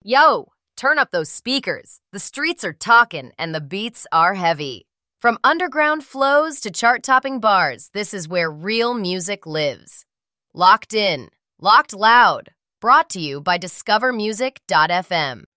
Yo, turn up those speakers. The streets are talking and the beats are heavy. From underground flows to chart-topping bars, this is where real music lives. Locked in, locked loud. Brought to you by discovermusic.fm.